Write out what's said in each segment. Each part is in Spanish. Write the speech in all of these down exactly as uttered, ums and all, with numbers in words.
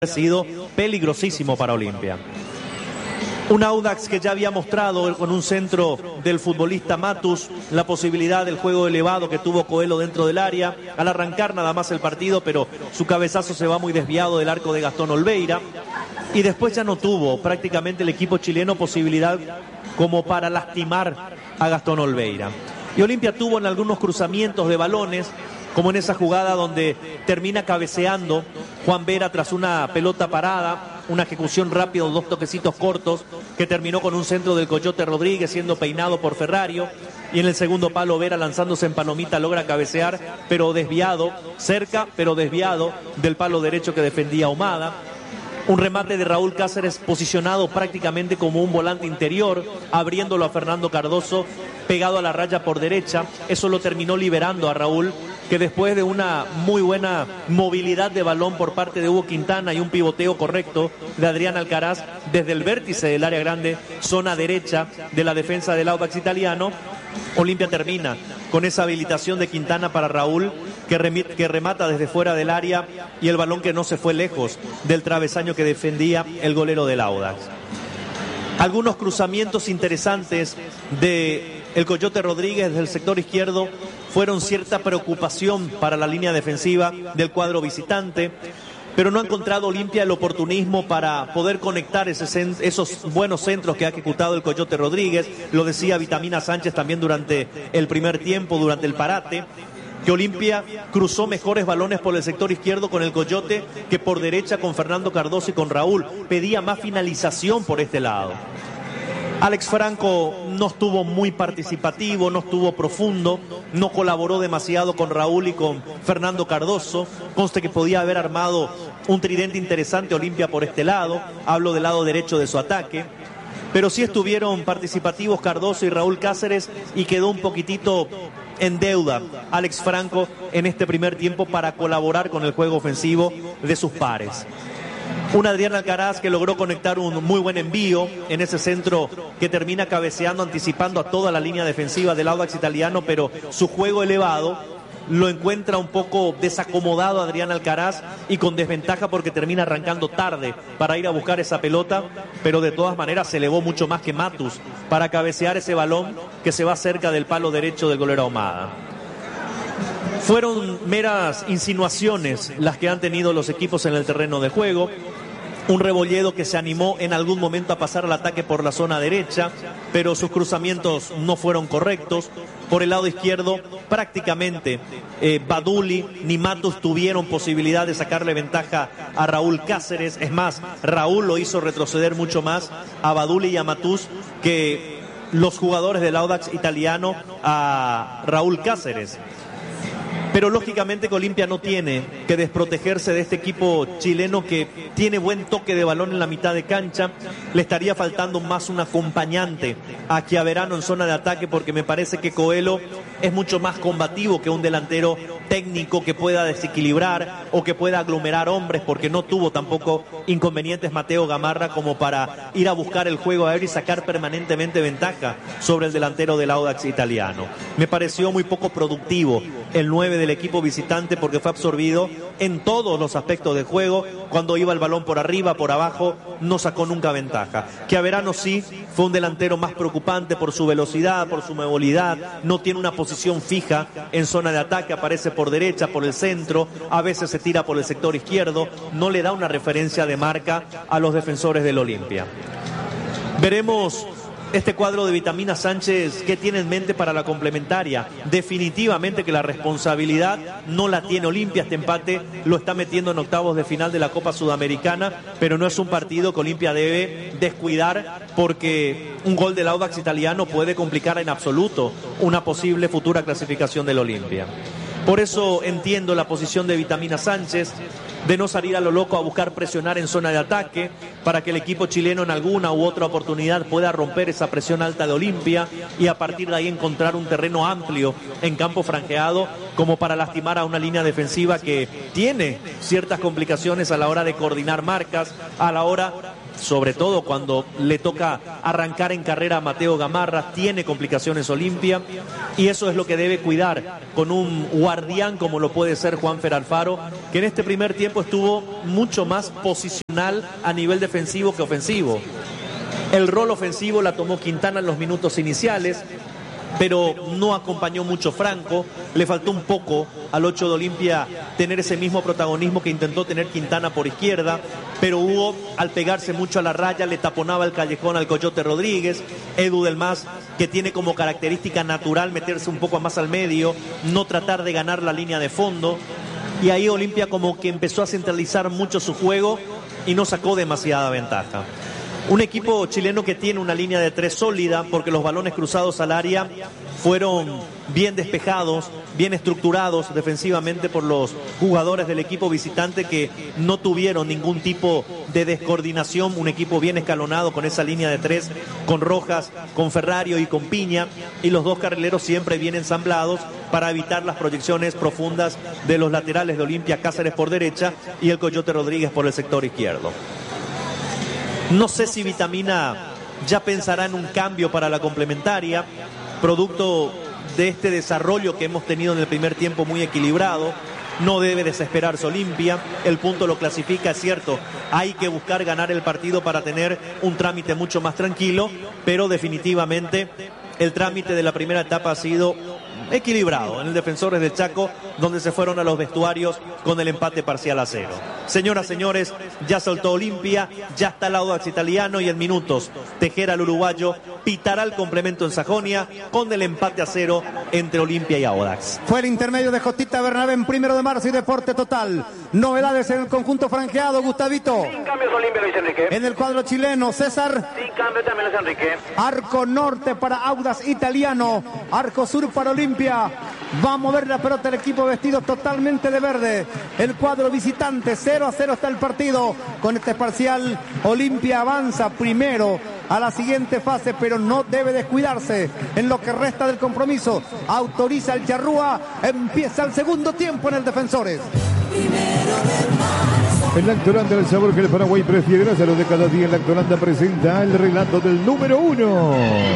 ha sido peligrosísimo para Olimpia. Un Audax que ya había mostrado con un centro del futbolista Matus la posibilidad del juego elevado que tuvo Coelho dentro del área al arrancar nada más el partido, pero su cabezazo se va muy desviado del arco de Gastón Olveira y después ya no tuvo prácticamente el equipo chileno posibilidad como para lastimar a Gastón Olveira. Y Olimpia tuvo en algunos cruzamientos de balones, como en esa jugada donde termina cabeceando Juan Vera tras una pelota parada, una ejecución rápida, dos toquecitos cortos, que terminó con un centro del Coyote Rodríguez siendo peinado por Ferrario, y en el segundo palo Vera lanzándose en palomita logra cabecear, pero desviado, cerca, pero desviado del palo derecho que defendía Ahumada. Un remate de Raúl Cáceres posicionado prácticamente como un volante interior, abriéndolo a Fernando Cardoso, pegado a la raya por derecha. Eso lo terminó liberando a Raúl, que después de una muy buena movilidad de balón por parte de Hugo Quintana y un pivoteo correcto de Adrián Alcaraz desde el vértice del área grande, zona derecha de la defensa del Audax italiano, Olimpia termina con esa habilitación de Quintana para Raúl, que, remit, que remata desde fuera del área y el balón que no se fue lejos del travesaño que defendía el golero del Audax. Algunos cruzamientos interesantes de el Coyote Rodríguez desde el sector izquierdo fueron cierta preocupación para la línea defensiva del cuadro visitante, pero no ha encontrado Olimpia el oportunismo para poder conectar ese, esos buenos centros que ha ejecutado el Coyote Rodríguez. Lo decía Vitamina Sánchez también durante el primer tiempo, durante el parate, que Olimpia cruzó mejores balones por el sector izquierdo con el Coyote que por derecha con Fernando Cardoso y con Raúl. Pedía más finalización por este lado. Alex Franco no estuvo muy participativo, no estuvo profundo, no colaboró demasiado con Raúl y con Fernando Cardoso. Conste que podía haber armado un tridente interesante Olimpia por este lado, hablo del lado derecho de su ataque, pero sí estuvieron participativos Cardoso y Raúl Cáceres y quedó un poquitito en deuda Alex Franco en este primer tiempo para colaborar con el juego ofensivo de sus pares. Un Adrián Alcaraz que logró conectar un muy buen envío en ese centro que termina cabeceando, anticipando a toda la línea defensiva del Audax italiano, pero su juego elevado lo encuentra un poco desacomodado Adrián Alcaraz y con desventaja porque termina arrancando tarde para ir a buscar esa pelota, pero de todas maneras se elevó mucho más que Matus para cabecear ese balón que se va cerca del palo derecho del golero Ahumada. Fueron meras insinuaciones las que han tenido los equipos en el terreno de juego. Un Rebolledo que se animó en algún momento a pasar al ataque por la zona derecha, pero sus cruzamientos no fueron correctos. Por el lado izquierdo, prácticamente eh, Baduli ni Matus tuvieron posibilidad de sacarle ventaja a Raúl Cáceres. Es más, Raúl lo hizo retroceder mucho más a Baduli y a Matus que los jugadores del Audax italiano a Raúl Cáceres. Pero lógicamente que Olimpia no tiene que desprotegerse de este equipo chileno que tiene buen toque de balón en la mitad de cancha. Le estaría faltando más un acompañante a Chiaverano en zona de ataque, porque me parece que Coelho es mucho más combativo que un delantero técnico que pueda desequilibrar o que pueda aglomerar hombres, porque no tuvo tampoco inconvenientes Mateo Gamarra como para ir a buscar el juego aéreo y sacar permanentemente ventaja sobre el delantero del Audax italiano. Me pareció muy poco productivo el nueve del equipo visitante porque fue absorbido en todos los aspectos del juego. Cuando iba el balón por arriba, por abajo, no sacó nunca ventaja. Chiaverano sí fue un delantero más preocupante por su velocidad, por su movilidad, no tiene una posición fija en zona de ataque, aparece por derecha, por el centro, a veces se tira por el sector izquierdo, no le da una referencia de marca a los defensores del Olimpia. Veremos este cuadro de Vitamina Sánchez, ¿qué tiene en mente para la complementaria? Definitivamente que la responsabilidad no la tiene Olimpia. Este empate lo está metiendo en octavos de final de la Copa Sudamericana, pero no es un partido que Olimpia debe descuidar, porque un gol del Audax italiano puede complicar en absoluto una posible futura clasificación del Olimpia. Por eso entiendo la posición de Vitamina Sánchez de no salir a lo loco a buscar presionar en zona de ataque para que el equipo chileno en alguna u otra oportunidad pueda romper esa presión alta de Olimpia y a partir de ahí encontrar un terreno amplio en campo franjeado como para lastimar a una línea defensiva que tiene ciertas complicaciones a la hora de coordinar marcas, a la hora sobre todo cuando le toca arrancar en carrera a Mateo Gamarra, tiene complicaciones Olimpia, y eso es lo que debe cuidar con un guardián como lo puede ser Juanfer Alfaro, que en este primer tiempo estuvo mucho más posicional a nivel defensivo que ofensivo. El rol ofensivo la tomó Quintana en los minutos iniciales, pero no acompañó mucho Franco. Le faltó un poco al ocho de Olimpia tener ese mismo protagonismo que intentó tener Quintana por izquierda, pero Hugo, al pegarse mucho a la raya, le taponaba el callejón al Coyote Rodríguez. Edu del Mas, que tiene como característica natural meterse un poco más al medio, no tratar de ganar la línea de fondo, y ahí Olimpia como que empezó a centralizar mucho su juego y no sacó demasiada ventaja. Un equipo chileno que tiene una línea de tres sólida, porque los balones cruzados al área fueron bien despejados, bien estructurados defensivamente por los jugadores del equipo visitante, que no tuvieron ningún tipo de descoordinación. Un equipo bien escalonado con esa línea de tres, con Rojas, con Ferrario y con Piña, y los dos carrileros siempre bien ensamblados para evitar las proyecciones profundas de los laterales de Olimpia, Cáceres por derecha y el Coyote Rodríguez por el sector izquierdo. No sé si Vitamina ya pensará en un cambio para la complementaria, producto de este desarrollo que hemos tenido en el primer tiempo muy equilibrado. No debe desesperarse Olimpia, el punto lo clasifica, es cierto, hay que buscar ganar el partido para tener un trámite mucho más tranquilo, pero definitivamente el trámite de la primera etapa ha sido equilibrado en el Defensores del Chaco, donde se fueron a los vestuarios con el empate parcial a cero. Señoras, señores, ya soltó Olimpia, ya está el Audax italiano, y en minutos Tejera, el uruguayo, pitará el complemento en Sajonia con el empate a cero entre Olimpia y Audax. Fue el intermedio de Jotita Bernabé en Primero de Marzo y Deporte Total. Novedades en el conjunto franqueado, Gustavito. Sin cambios Olimpia, Luis Enrique. En el cuadro chileno, César. Sin cambio también Luis Enrique. Arco norte para Audax italiano, arco sur para Olimpia. Va a mover la pelota el equipo vestido totalmente de verde. El cuadro visitante, cero a cero está el partido. Con este parcial, Olimpia avanza primero a la siguiente fase, pero no debe descuidarse en lo que resta del compromiso. Autoriza el Charrúa, empieza el segundo tiempo en el Defensores. En Lactolanda, el sabor que el Paraguay prefiere. Gracias a los de cada día, Lactolanda presenta el relato del número uno.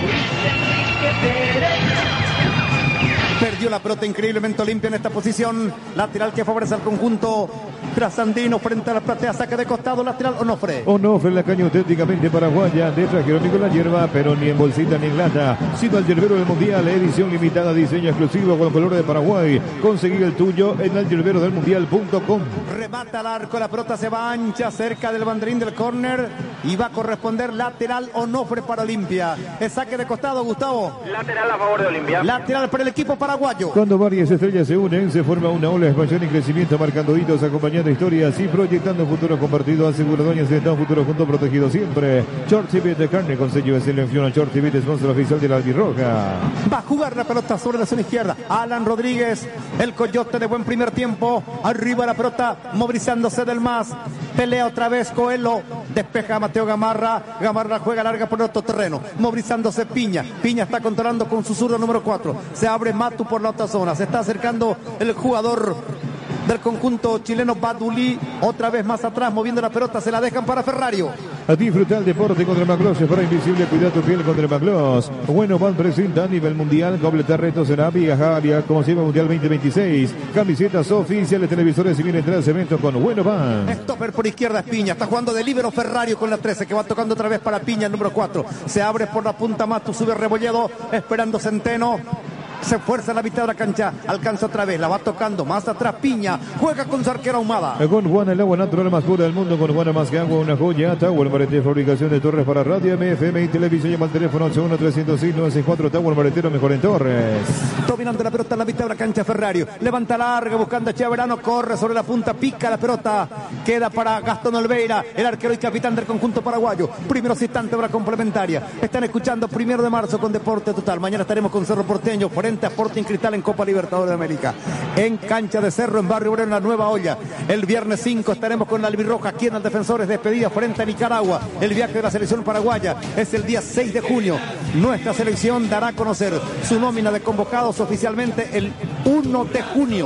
Perdió la pelota increíblemente Olimpia en esta posición. Lateral que favorece al conjunto trasandino frente a la platea. Saque de costado, lateral Onofre. Onofre, la caña auténticamente paraguaya. De trajeron con la hierba, pero ni en bolsita ni en lata. Sino al yerbero del mundial, edición limitada, diseño exclusivo con color de Paraguay. Conseguí el tuyo en el yerbero del mundial punto com. Remata al arco, la pelota se va ancha cerca del banderín del córner y va a corresponder lateral Onofre para Olimpia. El saque de costado, Gustavo. Lateral a favor de Olimpia. Lateral para el equipo paraguayo. Cuando varias estrellas se unen, se forma una ola de expansión y crecimiento, marcando hitos, acompañando historias y proyectando futuro compartido. Aseguradoras de un futuro junto, protegido siempre. Short T V de carne con sello de selección. Short T V, sponsor oficial de la albirroja. Va a jugar la pelota sobre la zona izquierda. Alan Rodríguez, el Coyote de buen primer tiempo. Arriba la pelota, movilizándose del más. Pelea otra vez Coelho. Despeja a Mateo Gamarra. Gamarra juega larga por el otro terreno. Movilizándose Piña. Piña está controlando con su zurdo número cuatro. Se abre Matu por la otra zona. Se está acercando el jugador del conjunto chileno Badulí, otra vez más atrás, moviendo la pelota, se la dejan para Ferrario. A disfrutar el deporte contra el Macross, para Invisible, cuida tu piel contra el Macross. Bueno, van presenta a nivel mundial, completar retos en Aviajaria, como se llama Mundial veinte veintiséis. Camisetas oficiales, televisores y bien entradas eventos con Bueno Van. Stopper por izquierda es Piña, está jugando de líbero Ferrario con la trece, que va tocando otra vez para Piña, el número cuatro. Se abre por la punta Matu, sube Rebolledo, esperando Centeno. Se fuerza la mitad de la cancha, alcanza otra vez, la va tocando más atrás Piña, juega con su arquera Ahumada. Con Juana, el agua natural más pura del mundo, con Juana más que agua, una joya. Tower Maretero, fabricación de torres para radio, M F M y televisión. Llama al teléfono ocho uno tres cero seis nueve seis cuatro. Tower Maretero, mejor en torres. Dominando la pelota en la mitad de la cancha Ferrario, levanta larga buscando a Cheverano, corre sobre la punta, pica la pelota, queda para Gastón Olveira, el arquero y capitán del conjunto paraguayo. Primeros instantes de la complementaria, están escuchando Primero de Marzo con Deporte Total. Mañana estaremos con Cerro Porteño, frente a Sporting Cristal en Copa Libertadores de América. En cancha de Cerro, en Barrio Obrero, en la Nueva Olla. El viernes cinco estaremos con la albirroja aquí en el Defensores, despedida frente a Nicaragua. El viaje de la selección paraguaya es el día seis de junio. Nuestra selección dará a conocer su nómina de convocados oficialmente el uno de junio.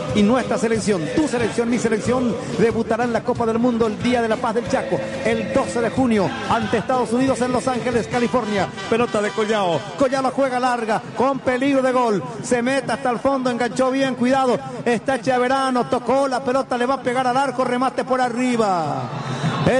y nuestra selección, tu selección, mi selección, debutará en la Copa del Mundo el Día de la Paz del Chaco, el doce de junio, ante Estados Unidos en Los Ángeles, California. Pelota de Collao, Collao la juega larga, con peligro de gol, se mete hasta el fondo, enganchó bien, cuidado, está Chaverano, tocó la pelota, le va a pegar al arco, remate por arriba.